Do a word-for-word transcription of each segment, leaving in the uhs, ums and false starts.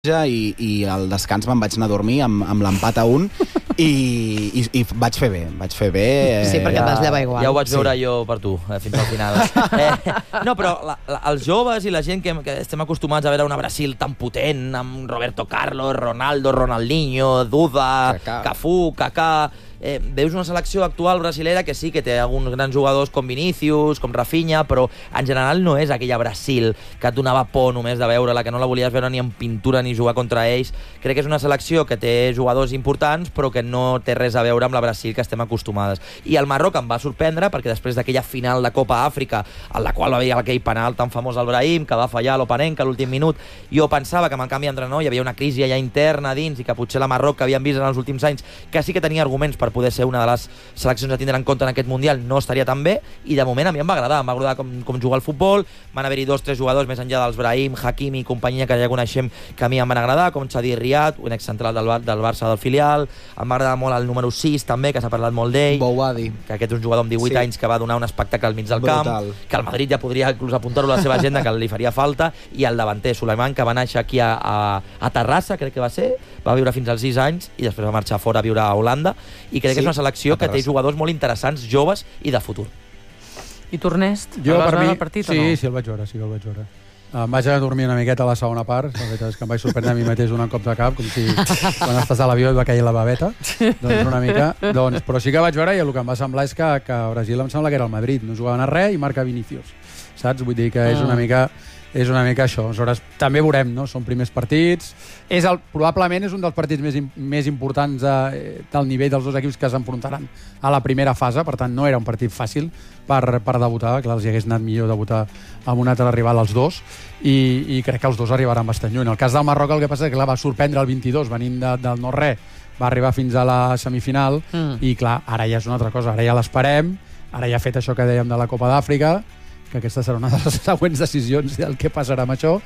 i, i al descans me'n vaig anar a dormir amb, amb l'empat a un i, i, i vaig fer bé, vaig fer bé. Eh, sí, perquè et vas llevar igual. Ja ho vaig sí. veure jo per tu, eh, fins al final. eh, no, però la, la, els joves i la gent que, que estem acostumats a veure una Brasil tan potent, amb Roberto Carlos, Ronaldo, Ronaldinho, Duda, Kaká. Cafú, Kaká... Eh, veus una selecció actual brasilera que sí que té alguns grans jugadors com Vinícius, com Rafinha, però en general no és aquella Brasil que et donava por només de veure-la, que no la volies veure ni en pintura ni jugar contra ells. Crec que és una selecció que té jugadors importants però que no té res a veure amb la Brasil que estem acostumades. I el Marroc em va sorprendre perquè després d'aquella final de Copa Àfrica en la qual va haver aquell penal tan famós al Brahim, que va fallar l'Opanenka a l'últim minut, jo pensava que amb el canvi d'entrenador hi havia una crisi allà interna dins i que potser la Marroc que havíem vist en els últims anys, que sí que tenia arguments per poder ser una de les seleccions a tindre en compte en aquest Mundial, no estaria tan bé, i de moment a mi em va agradar, em va agradar com, com jugar al futbol. Van haver-hi dos, tres jugadors més enllà dels Brahim, Hakimi i companyia que ja coneixem que a mi em van agradar, com Chadi Riad, un excentral del, del Barça del filial. Em va agradar molt el número sis també, que s'ha parlat molt d'ell, Bouadi, que aquest és un jugador amb divuit sí. anys que va donar un espectacle al mig del Brutal. camp, que el Madrid ja podria inclús apuntar-ho a la seva agenda, que li faria falta, i el davanter Suleiman, que va néixer aquí a, a, a Terrassa, crec que va ser, va viure fins als sis anys i després va marxar fora a viure a Holanda, i crec sí. que és una selecció que té jugadors molt interessants, joves i de futur. I tu, Ernest? Jo, el vas per veure mi, el partit sí, o no? Sí, el vaig veure, sí que el vaig veure. Em vaig anar a dormir una miqueta a la segona part, la veritat és que em vaig sorprendre a mi mateix un cop de cap, com si quan estàs a l'avió et va cair la babeta, doncs una mica. Doncs, però sí que vaig veure i el que em va semblar és que, que Brasil em sembla que era el Madrid, no jugaven a res i marca Vinícius, saps? Vull dir que és una mica... és una mica això. Aleshores, també veurem, no? Són primers partits. És el, probablement és un dels partits més, més importants de, del nivell dels dos equips que s'enfrontaran a la primera fase, per tant no era un partit fàcil per, per debutar. Clar, els hi hagués anat millor debutar amb un altre rival als dos i, i crec que els dos arribaran bastant lluny. En el cas del Marroc el que passa és que clar, va sorprendre el vint-i-dos venint de, del no-res, va arribar fins a la semifinal mm. i clar, ara ja és una altra cosa, ara ja l'esperem, ara ja ha fet això que dèiem de la Copa d'Àfrica, que aquesta serà una de les següents decisions del que passarà amb això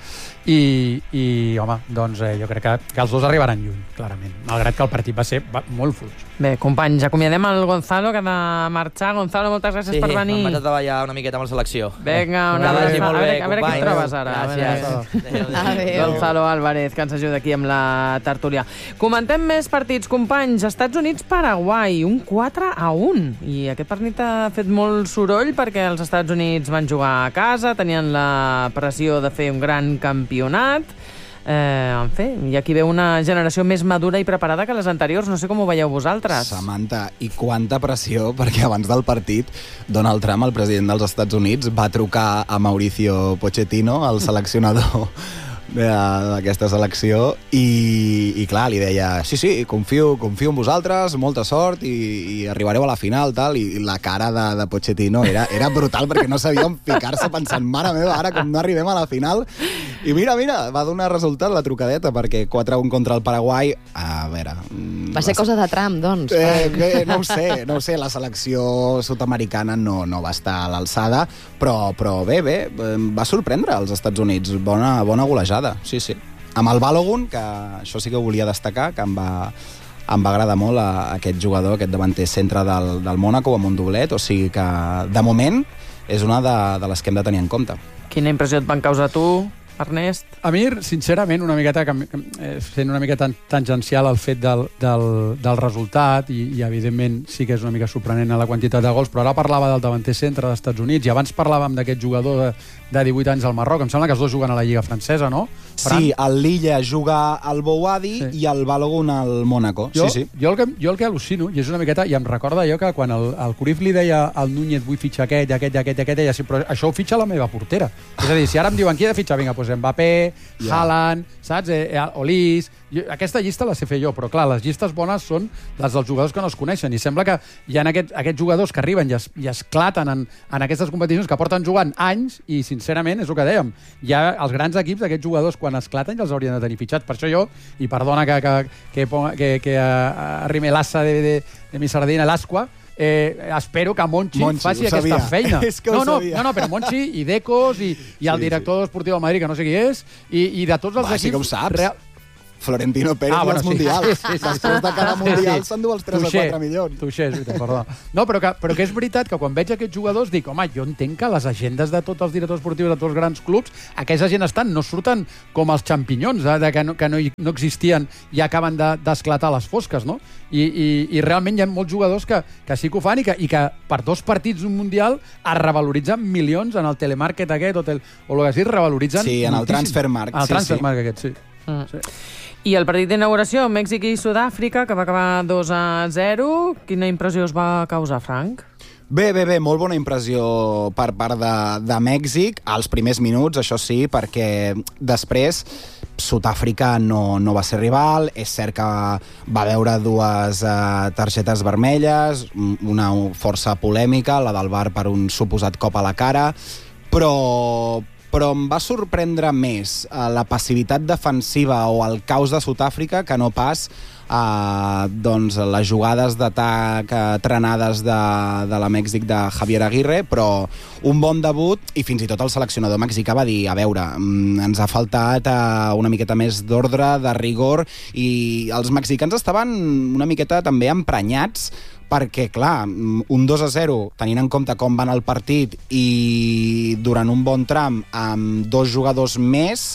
i, i home, doncs eh, jo crec que, que els dos arribaran lluny, clarament, malgrat que el partit va ser va, molt fluix. Bé, companys, acomiadem el Gonzalo, que ha de marxar. Gonzalo, moltes gràcies sí, per venir. Sí, m'han vaig a treballar una miqueta amb la selecció. Vinga, una abraçada. A, veure, a veure què et trobes ara. Gràcies. Adéu. Gonzalo Álvarez, que ens ajuda aquí amb la tertúlia. Comentem més partits, companys. Estats Units-Paraguai, un quatre a un. I aquest partit ha fet molt soroll perquè els Estats Units van jugar a casa, tenien la pressió de fer un gran campionat. Eh, en fi, i aquí ve una generació més madura i preparada que les anteriors. No sé com ho veieu vosaltres. Samantha, i quanta pressió, perquè abans del partit Donald Trump, el president dels Estats Units, va trucar a Mauricio Pochettino, el seleccionador d'aquesta selecció, i, i clar, li deia sí, sí, confio, confio en vosaltres, molta sort i, i arribareu a la final, tal, i la cara de, de Pochettino era, era brutal perquè no sabia on ficar-se pensant, mare meva, ara com no arribem a la final. I mira, mira, va donar resultat la trucadeta perquè quatre a un contra el Paraguai, a veure... Va ser cosa de Trump, doncs. Eh, bé, no ho sé, no ho sé, la selecció sud-americana no, no va estar a l'alçada, però, però bé, bé, va sorprendre als Estats Units, bona, bona golejada, sí, sí. Amb el Balogun, que això sí que ho volia destacar, que em va, em va agradar molt a, a aquest jugador, aquest davanter centre del, del Mónaco amb un doblet, o sigui que de moment és una de, de les que hem de tenir en compte. Quina impressió et van causar tu, Ernest? A mi, sincerament, una miqueta sent una mica tan tangencial el fet del, del, del resultat i, i evidentment sí que és una mica sorprenent a la quantitat de gols, però ara parlava del davanter centre dels Estats Units i abans parlàvem d'aquest jugador de, de divuit anys al Marroc. Em sembla que els dos juguen a la Lliga Francesa, no? Sí, el Lilla juga al Bouadi sí. i el Balogun al Mónaco. Jo, sí, sí. jo, el que, jo el que al·lucino, i és una miqueta, i em recorda allò que quan el, el Cruyff li deia al Núñez vull fitxar aquest, aquest, aquest, aquest, deia, sí, però això ho fitxa la meva portera. És a dir, si ara em diuen qui he de fitxar, vinga, doncs Mbappé, yeah. Haaland, saps? Eh, eh, Olís... Jo, aquesta llista la sé fer jo, però clar, les llistes bones són les dels jugadors que no es coneixen i sembla que hi ha aquest, aquests jugadors que arriben i, es, i esclaten en, en aquestes competicions que porten jugant anys i sincerament és el que dèiem, hi ha els grans equips d'aquests jugadors quan esclaten ja els haurien de tenir fitxats. Per això jo, i perdona que, que, que, que, que uh, arrimi l'assa de, de, de mi sardina l'asqua, Eh, espero que Monchi, Monchi faci aquesta feina. És que no, no, no, no, però Monchi i Decos i, i el sí, director sí. esportiu del Madrid, que no sé qui és, i, i de tots els Va, equips... Sí que ho saps. Real... Florentino Pérez Ah, i bueno, els sí. mundials. Sí, sí, sí, Després de cada sí, mundial sí. s'endú els tres o quatre milions. Touché, és veritat, perdó. No, però que, però que és veritat que quan veig aquests jugadors dic, home, jo entenc que les agendes de tots els directors esportius de tots els grans clubs, aquesta gent estan, no surten com els xampinyons, eh, de que, no, que no, no existien i acaben d'esclatar de, les fosques, no? I, i, i realment hi ha molts jugadors que, que sí que ho fan i que, i que per dos partits d'un mundial es revaloritzen milions en el telemarket aquest o, tel, o el que sigui, revaloritzen Sí, en el moltíssim. transfermarkt, En el sí, transfermarkt aquest, sí. Mm. sí. I el partit d'inauguració, Mèxic i Sud-àfrica, que va acabar dos a zero. Quina impressió us va causar, Frank? Bé, bé, bé, molt bona impressió per part de, de Mèxic, als primers minuts, això sí, perquè després Sud-àfrica no, no va ser rival, és cert que va veure dues uh, targetes vermelles, una força polèmica, la del V A R per un suposat cop a la cara, però, però em va sorprendre més uh, la passivitat defensiva o el caos de Sud-àfrica que no pas Uh, doncs les jugades d'atac uh, trenades de, de la Mèxic de Javier Aguirre, però un bon debut, i fins i tot el seleccionador mexicà va dir, a veure, mm, ens ha faltat uh, una miqueta més d'ordre, de rigor, i els mexicans estaven una miqueta també emprenyats perquè, clar, un dos a zero, tenint en compte com van el partit i durant un bon tram amb dos jugadors més,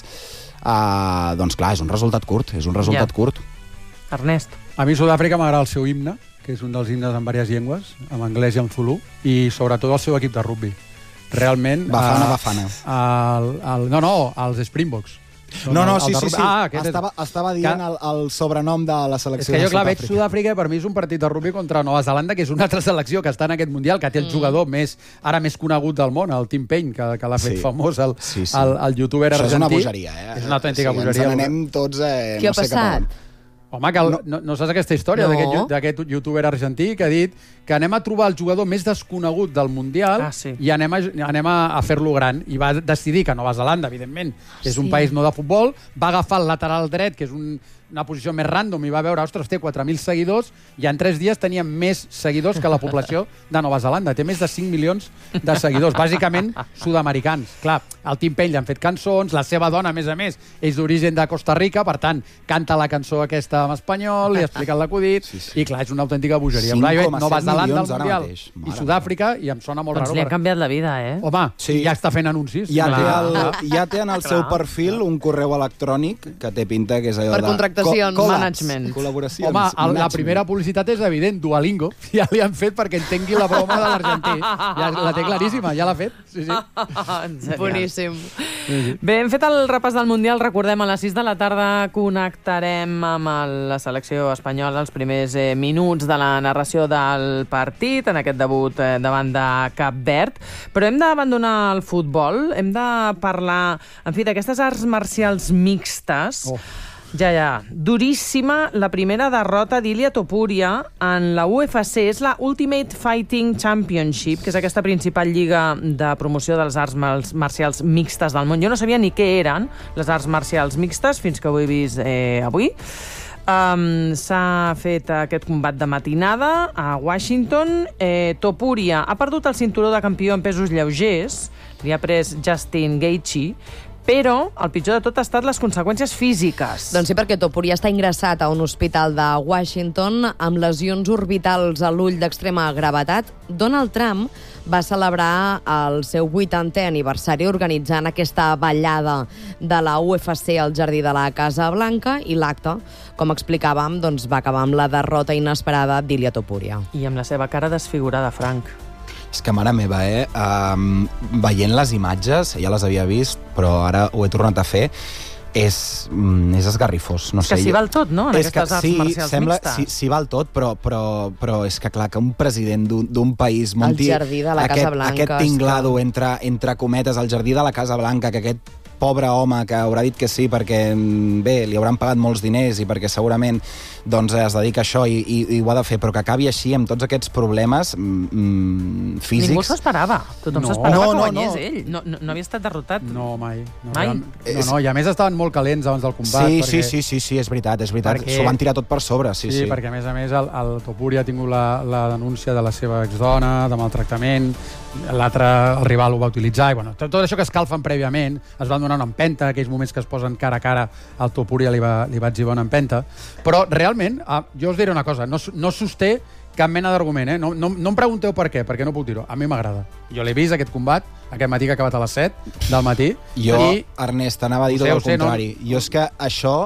uh, doncs clar, és un resultat curt, és un resultat Ja. curt. Ernest. A mi Sud-àfrica m'agrada el seu himne, que és un dels himnes en diverses llengües, en anglès i en zulú, i sobretot el seu equip de rugby. Realment... Bafana, uh, Bafana. El, el, no, no, els Springboks. Són No, no, el- el sí, de sí, rugby. sí. Ah, aquest estava, és... estava dient que- el, el sobrenom de la És selecció que de jo, clar, veig Sud-àfrica. Sud-àfrica, per mi és un partit de rugby contra Nova Zelanda, que és una altra selecció que està en aquest Mundial, que té el Mm. jugador més, ara més conegut del món, el Tim Payne, que, que l'ha fet Sí. famós, el, Sí, sí. el, el youtuber Això és argentí. una bogeria, eh? És una autèntica sí, bogeria. Ens n'anem tots... Eh, Què no ha sé cap a passat? on. Home, que el, no. No, no saps aquesta història No. d'aquest d'aquest youtuber argentí que ha dit que anem a trobar el jugador més desconegut del Mundial Ah, sí. i anem a, anem a, a fer-lo gran. I va decidir que Nova Zelanda, evidentment, és un Sí. país no de futbol, va agafar el lateral dret, que és un, una posició més random, i va veure, ostres, té quatre mil seguidors, i en tres dies tenia més seguidors que la població de Nova Zelanda. Té més de cinc milions de seguidors, bàsicament sud-americans. Clar, al Tim Payne li han fet cançons, la seva dona, a més a més, és d'origen de Costa Rica, per tant, canta la cançó aquesta en espanyol, li ha explicat l'acudit, Sí, sí. i clar, és una autèntica bogeria. cinc Clar, jo veig coma set Nova Zelanda al milions ara Mundial mateix. i Mare Sud-àfrica, i em sona molt Doncs raro. li ha perquè- canviat la vida, eh? Home, Sí. ja està fent anuncis. Ja té, Clar. el, ja té en el seu perfil un correu electrònic que té pinta que és allò Per de... contractacions. Co- collabs, Management. Col·laboracions. Home, el, la management. primera publicitat és evident, Duolingo. Ja li han fet perquè entengui la broma de l'argentí. Ja la té claríssima, ja l'ha fet. Sí, sí. Genial. Boníssim. sí, sí. Bé, hem fet el repàs del Mundial. Recordem, a les sis de la tarda connectarem amb el, la selecció espanyola els primers eh, minuts de la narració del partit, en aquest debut eh, davant de Cap Verd. Però hem d'abandonar el futbol, hem de parlar, en fi, d'aquestes arts marcials mixtes. Oh. Ja, ja. Duríssima la primera derrota d'Ilia Topuria en la U F C. És la Ultimate Fighting Championship, que és aquesta principal lliga de promoció de les arts marcials mixtes del món. Jo no sabia ni què eren les arts marcials mixtes fins que ho he vist eh, avui. Um, s'ha fet aquest combat de matinada a Washington. Eh, Topuria ha perdut el cinturó de campió en pesos lleugers, li ha pres Justin Gaethje, però el pitjor de tot ha estat les conseqüències físiques. Doncs sí, perquè Topuria està ingressat a un hospital de Washington amb lesions orbitals a l'ull d'extrema gravetat. Donald Trump va celebrar el seu vuitantè aniversari organitzant aquesta ballada de la U F C al jardí de la Casa Blanca, i l'acte, com explicàvem, doncs va acabar amb la derrota inesperada d'Ilia Topuria. I amb la seva cara desfigurada, Frank. És que, mare meva, eh? Um, veient les imatges, ja les havia vist, però ara ho he tornat a fer, és, mm, és esgarrifós. No És que sé, s'hi val tot, no?, en és aquestes que, arts sí, marcials sembla, mixtes. Sí, s'hi val tot, però, però, però és que, clar, que un president d'un d'un país Al munti jardí de la aquest, Casa Blanca, aquest és tinglado, entre, entre cometes, al jardí de la Casa Blanca, que aquest pobre home que haurà dit que sí perquè, bé, li hauran pagat molts diners i perquè segurament doncs, es dedica a això i, i, i ho ha de fer, però que acabi així amb tots aquests problemes mm, físics... Ningú s'ho esperava. Tothom No. s'esperava No, que no, guanyés no. ell. No, no, no havia estat derrotat. No, mai. No, Mai? No, no, i a més estaven molt calents abans del combat. Sí, perquè... sí, sí, sí, sí, és veritat, és veritat. Perquè- S'ho van tirar tot per sobre, sí, Sí, sí. perquè a més a més el, el Topuria ha tingut la, la denúncia de la seva exdona, de maltractament, l'altre, el rival ho va utilitzar, i bueno, tot, tot això que escalfen prèviament, es van donar donar una empenta, aquells moments que es posen cara a cara, al Topuria li va, li va exhibir una empenta. Però realment, uh, jo us diré una cosa, no, no sosté cap mena d'argument, eh? No, no, no em pregunteu per què, perquè no puc dir-ho. A mi m'agrada. Jo l'he vist, aquest combat, aquest matí que ha acabat a les set del matí. Jo, i... Ernest, anava a dir tot el contrari. No? Jo és que això...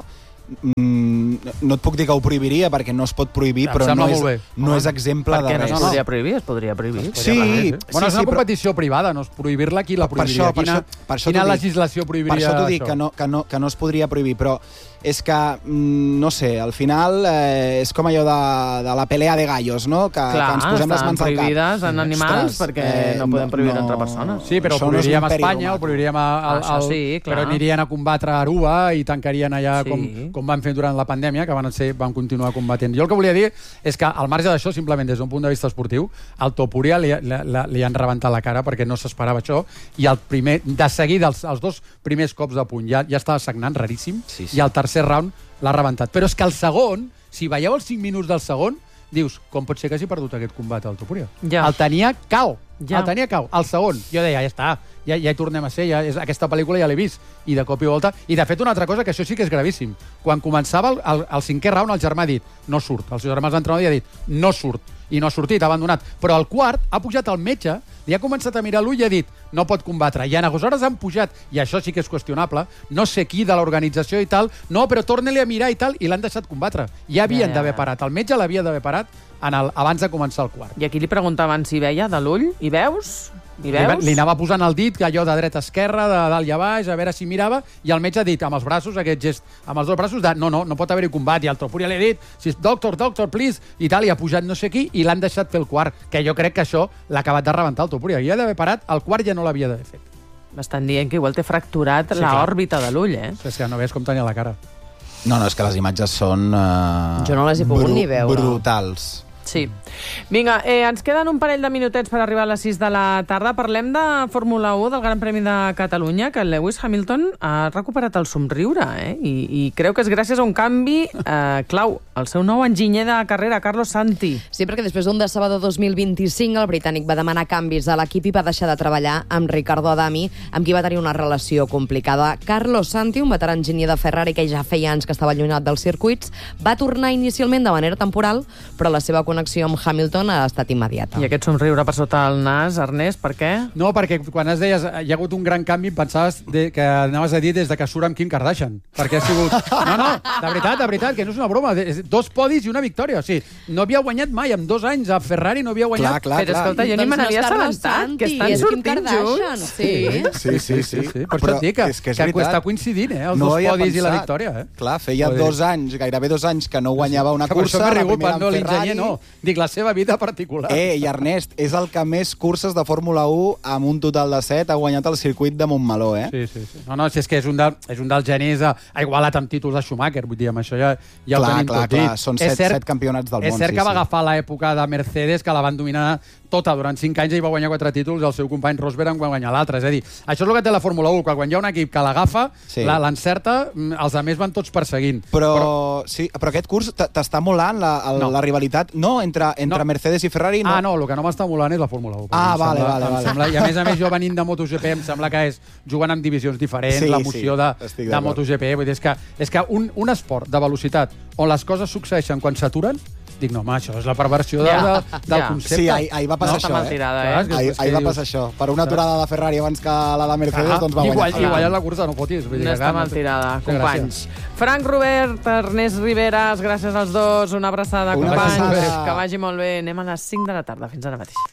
Mm, no et puc dir que ho prohibiria perquè no es pot prohibir, però no és, no és exemple de res. Per què no es podria prohibir? Es podria prohibir. Sí, sí, bueno, és sí, una competició però... privada, no és prohibir-la, qui la prohibiria? Per això, per quina això, per això quina dic, legislació prohibiria això? Per això t'ho dic, això? que no, que, no, que no es podria prohibir, però és que, no sé, al final eh, és com allò de, de la pelea de gallos, no? Que, Clar, que ens posem les mans al cap. estan prohibides en animals Ostres, perquè eh, no podem prohibir no, entre persones. Sí, però això ho prohibiríem no a Espanya, ho prohibiríem a, al, Això sí, clar. però anirien a combatre a Aruba i tancarien allà Sí. com, com van fer durant la pandèmia, que van, ser, van continuar combatent. Jo el que volia dir és que, al marge d'això, simplement des d'un punt de vista esportiu, al Topuria li, li, li han rebentat la cara perquè no s'esperava això, i el primer, de seguida, els, els dos primers cops de puny ja, ja estava sagnant, raríssim, sí, sí. i al tercer round l'ha rebentat. Però és que el segon, si veieu els cinc minuts del segon, dius, com pot ser que hagi perdut aquest combat al Topuria? Ja. El tenia cau. Ja. El tenia cau. El segon, jo deia, ja està, ja, ja hi tornem a ser, ja, és, aquesta pel·lícula ja l'he vist. I de cop i volta... I de fet, una altra cosa, que això sí que és gravíssim. Quan començava el, el, el cinquè round, el germà ha dit, no surt. El seu germà d'entrenador ha dit, no surt. I no ha sortit, ha abandonat. Però al quart ha pujat el metge, li ha començat a mirar l'ull i ha dit, no pot combatre. I aleshores han pujat, i això sí que és qüestionable, no sé qui de l'organització i tal, no, però torna-li a mirar i tal, i l'han deixat combatre. Ja havien Ja, ja. d'haver parat. El metge l'havia d'haver parat en el, abans de començar el quart. I aquí li preguntaven si veia de l'ull. I veus? I Li, veus? li anava posant el dit, allò de dreta a esquerra, de dalt i a baix, a veure si mirava, i el metge ha dit amb els braços, aquest gest, amb els dos braços, de no, no, no pot haver-hi combat, i el Topuria li ha dit, si, doctor, doctor, please, i tal, i ha pujat no sé qui, i l'han deixat fer el quart, que jo crec que això l'ha acabat de rebentar el Topuria. I ha d'haver parat, el quart ja no l'havia d'haver fet. M'estan dient que igual té fracturat Sí, l'òrbita de l'ull, eh? És que no veus com tenia la cara. No, no, és que les imatges són... Uh, Jo no les he pogut ni veure. Brutals. Sí. Vinga, eh, ens queden un parell de minutets per arribar a les sis de la tarda. Parlem de Fórmula u, del Gran Premi de Catalunya, que Lewis Hamilton ha recuperat el somriure, eh? I, i creu que és gràcies a un canvi eh, clau, el seu nou enginyer de carrera, Carlos Santi. Sí, perquè després d'un de sábado dos mil vint-i-cinc, el britànic va demanar canvis a l'equip i va deixar de treballar amb Ricardo Adami, amb qui va tenir una relació complicada. Carlos Santi, un veterà enginyer de Ferrari que ja feia anys que estava allunyat dels circuits, va tornar inicialment de manera temporal, però la seva connexió amb Hamilton ha estat immediata. I aquest somriure per sota el nas, Ernest, per què? No, perquè quan es deies hi ha hagut un gran canvi, em pensaves de, que anaves a dir des de que surt amb Kim Kardashian. Perquè ha sigut... No, no, de veritat, de veritat, que no és una broma. Dos podis i una victòria. O sigui, no havia guanyat mai, amb dos anys a Ferrari no havia guanyat... Clar, clar, Però clar. escolta, jo ni Doncs me n'havia no és Carlos assabentat, Santi, que estan és Kim sortint Kardashian, junts. sí. Sí, sí, sí. sí. Per Però això et dic que, és que, és que veritat. està coincidint, eh? Els No dos havia podis i la pensat. victòria, eh? Clar, feia Vull dir- dos anys, gairebé dos anys, que no guanyava una Que per cursa. això m'he la rigut, primera no amb l'enginyer, Ferrari. no. Dic, la seva vida particular. Eh, i Ernest, és el que més curses de Fórmula u, amb un total de set, ha guanyat el circuit de Montmeló, eh? Sí, sí, sí. No, no, si és que és un, de, és un dels genis, de, ha igualat amb títols de Schumacher, vull dir, amb això ja, ja Clar, ho tenim clar, tot dit. clar, són És set- set campionats del és món, cert sí, que va sí. agafar l'època de Mercedes, que la van dominar tota durant cinc anys i va guanyar quatre títols, i el seu company Rosberg en va guanyar l'altre. És a dir, això és el que té la Fórmula u, que quan hi ha un equip que l'agafa, Sí. la- l'encerta, mm, els altres van tots perseguint. Però, però, sí, però aquest curs t- t'està molant la, el, No. la rivalitat? No, entre, entre No. Mercedes i Ferrari? No. Ah, no, el que no m'està molant és la Fórmula u. Ah, Em vale, sembla, vale, em vale. Sembla, I a més a més, jo venint de MotoGP, em sembla que és jugant en divisions diferents, Sí, l'emoció sí, de, estic de d'acord. MotoGP. Vull dir, és que, és que un, un esport de velocitat on les coses succeeixen quan s'aturen, dic, no, home, això és la perversió de, Ja, de, del ja. concepte. Sí, ahir, ahir va passar No, està això, mal eh? tirada, Clar, eh? és que- Ahir, és que ahir va dius- passar això. Per una aturada de Ferrari abans que la de Mercedes, Ah, doncs va i guanyar. guany- I guanyar la cursa, no fotis. Vull dir No que està gana, mal tirada, sí, companys. Frank Robert, Ernest Riveras, gràcies als dos, una abraçada, Una companys. abraçada. Que vagi molt bé. Anem a les cinc de la tarda. Fins ara mateix.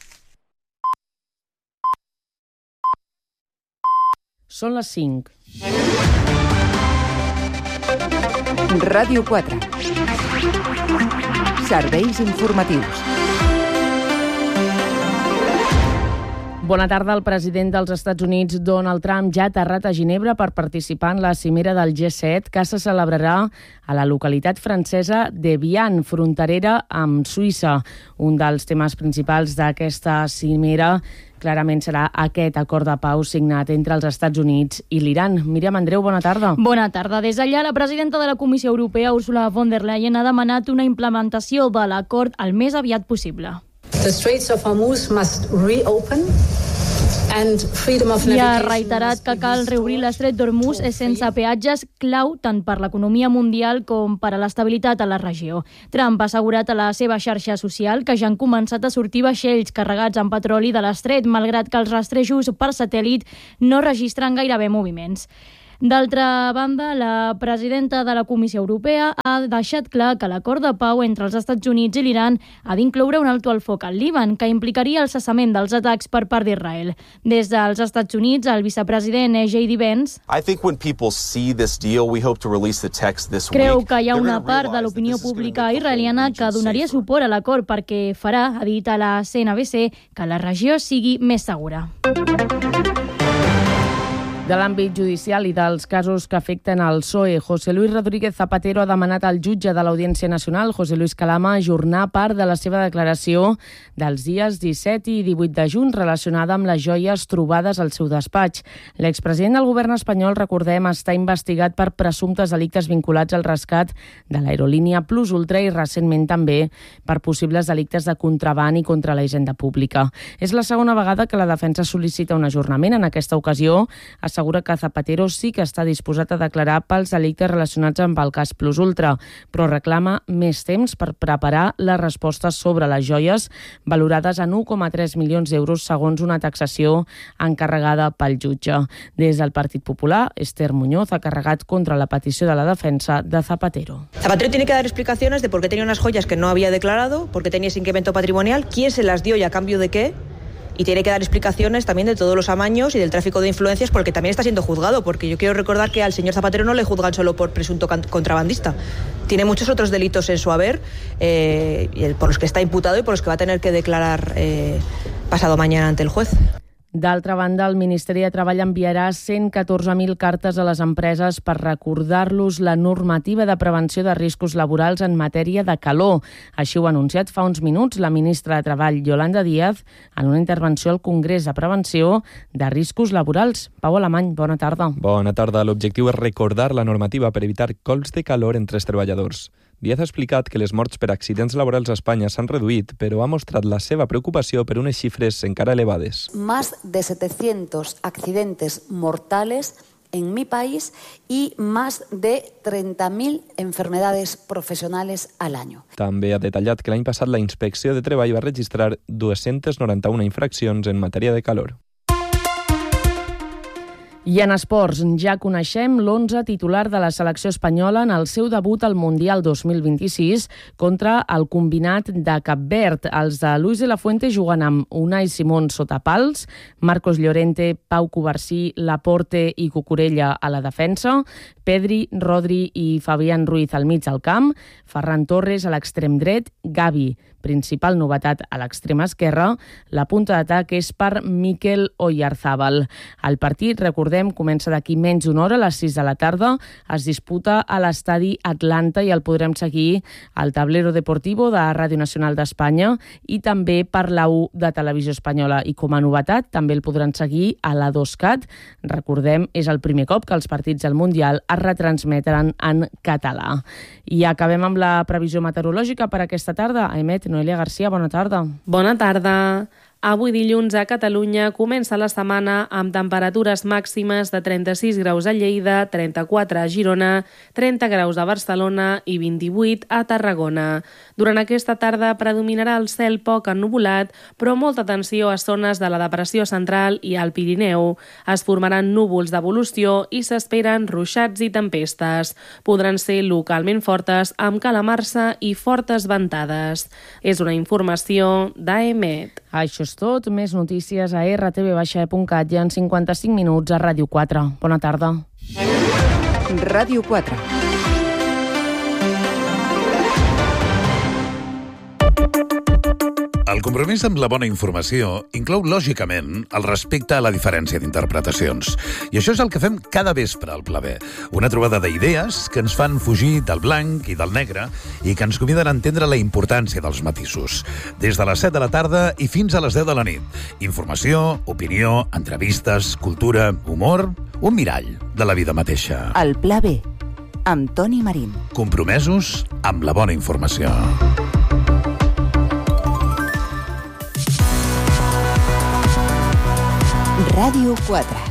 Són les cinc. Ràdio quatre. Serveis informatius. Bona tarda. El president dels Estats Units, Donald Trump, ja ha aterrat a Ginebra per participar en la cimera del G set, que se celebrarà a la localitat francesa d'Evian, fronterera amb Suïssa. Un dels temes principals d'aquesta cimera clarament serà aquest acord de pau signat entre els Estats Units i l'Iran. Míriam Andreu, bona tarda. Bona tarda. Des d'allà, la presidenta de la Comissió Europea, Ursula von der Leyen, ha demanat una implementació de l'acord el més aviat possible. The Straits of Hormuz must reopen I ha reiterat que cal reobrir l'estret d'Hormuz sense peatges, clau tant per l'economia mundial com per a l'estabilitat a la regió. Trump ha assegurat a la seva xarxa social que ja han començat a sortir vaixells carregats amb petroli de l'estret, malgrat que els rastrejos per satèl·lit no registren gairebé moviments. D'altra banda, la presidenta de la Comissió Europea ha deixat clar que l'acord de pau entre els Estats Units i l'Iran ha d'incloure un alto al foc al Líban, que implicaria el cessament dels atacs per part d'Israel. Des dels Estats Units, el vicepresident J D Vance creu que hi ha una part de l'opinió pública israeliana que donaria suport a l'acord perquè farà, ha dit a la C N B C, que la regió sigui més segura. De l'àmbit judicial i dels casos que afecten el P S O E, José Luis Rodríguez Zapatero ha demanat al jutge de l'Audiència Nacional, José Luis Calama, ajornar part de la seva declaració dels dies disset i divuit de juny relacionada amb les joies trobades al seu despatx. L'expresident del govern espanyol, recordem, està investigat per presumptes delictes vinculats al rescat de l'aerolínia Plus Ultra i recentment també per possibles delictes de contraban i contra la hisenda pública. És la segona vegada que la defensa sol·licita un ajornament. En aquesta ocasió, assegura que Zapatero sí que està disposat a declarar pels delictes relacionats amb el cas Plus Ultra, però reclama més temps per preparar les respostes sobre les joies, valorades en un coma tres milions d'euros segons una taxació encarregada pel jutge. Des del Partit Popular, Esther Muñoz ha carregat contra la petició de la defensa de Zapatero. Zapatero tiene que dar explicaciones de por qué tenía unas joyas que no había declarado, por qué tenía ese incremento patrimonial, quién se las dio y a cambio de qué. Y tiene que dar explicaciones también de todos los amaños y del tráfico de influencias, porque también está siendo juzgado, porque yo quiero recordar que al señor Zapatero no le juzgan solo por presunto contrabandista. Tiene muchos otros delitos en su haber, eh, por los que está imputado y por los que va a tener que declarar eh, pasado mañana ante el juez. D'altra banda, el Ministeri de Treball enviarà cent catorze mil cartes a les empreses per recordar-los la normativa de prevenció de riscos laborals en matèria de calor. Així ho ha anunciat fa uns minuts la ministra de Treball, Yolanda Díaz, en una intervenció al Congrés de Prevenció de Riscos Laborals. Pau Alemany, bona tarda. Bona tarda. L'objectiu és recordar la normativa per evitar colps de calor entre els treballadors. Díaz ha explicat que les morts per accidents laborals a Espanya s'han reduït, però ha mostrat la seva preocupació per unes xifres encara elevades. Más de setecientos accidentes mortales en mi país y más de treinta mil enfermedades profesionales al año. També ha detallat que l'any passat la Inspecció de Treball va registrar dues-centes noranta-una infraccions en matèria de calor. I en esports, ja coneixem l'onze titular de la selecció espanyola en el seu debut al Mundial dos mil vint-i-sis contra el combinat de Cap Verd. Els de Luis de la Fuente juguen amb Unai Simón sota pals, Marcos Llorente, Pau Covarsí, Laporte i Cucurella a la defensa, Pedri, Rodri i Fabián Ruiz al mig del camp, Ferran Torres a l'extrem dret, Gavi, principal novetat a l'extrem esquerra. La punta d'atac és per Mikel Oyarzábal. El partit, recordem, comença d'aquí menys d'una hora, a les sis de la tarda. Es disputa a l'estadi Atlanta i el podrem seguir al Tablero Deportivo de Ràdio Nacional d'Espanya i també per la u de Televisió Espanyola. I com a novetat també el podran seguir a la dos cat. Recordem, és el primer cop que els partits del Mundial es retransmetran en català. I acabem amb la previsió meteorològica per aquesta tarda. Emet, Noelia Garcia, bona tarda. Bona tarda. Avui dilluns a Catalunya comença la setmana amb temperatures màximes de trenta-sis graus a Lleida, trenta-quatre a Girona, trenta graus a Barcelona i vint-i-vuit a Tarragona. Durant aquesta tarda predominarà el cel poc ennuvolat, però molta atenció a zones de la depressió central i al Pirineu. Es formaran núvols d'evolució i s'esperen ruixats i tempestes. Podran ser localment fortes amb calamarsa i fortes ventades. És una informació d'A E M E T. Això és tot. Més notícies a erre te ve baixa e punt cat i en cinquanta-cinc minuts a Ràdio quatre. Bona tarda. Ràdio quatre. El compromís amb la bona informació inclou, lògicament, el respecte a la diferència d'interpretacions. I això és el que fem cada vespre al Pla B. Una trobada d'idees que ens fan fugir del blanc i del negre i que ens conviden a entendre la importància dels matisos. Des de les set de la tarda i fins a les deu de la nit. Informació, opinió, entrevistes, cultura, humor, un mirall de la vida mateixa. El Pla B, amb Toni Marín. Compromesos amb la bona informació. Ràdio quatre.